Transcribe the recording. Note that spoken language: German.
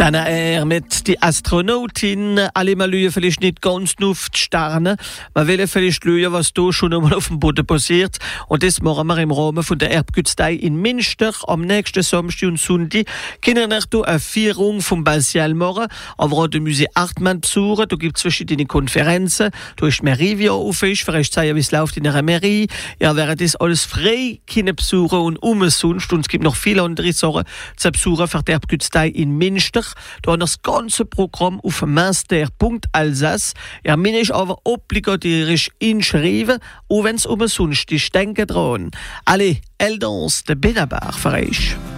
Dann mit die Astronautin, alle mal lügen vielleicht nicht ganz nur auf die Sterne, man will vielleicht lügen, was da schon einmal auf dem Boden passiert. Und das machen wir im Rahmen von der Erbgütstei in Münster am nächsten Samstag und Sonntag. Können wir hier eine Feierung vom Basial machen, aber auch das Musée Artmann besuchen. Da gibt es verschiedene Konferenzen. Da ist Mairie wie auf, vielleicht zeigen, wie es läuft in einer Mairie. Ja, während das alles frei können besuchen und umsonst. Und es gibt noch viele andere Sachen zu besuchen für die Erbgütstei in Münster. Da haben wir das ganze Programm auf münster.alsace. Ja, mir ist aber obligatorisch inschreiben, auch wenn es umsonst ist. Denke dran. Allez, Eldons de Benabar für euch.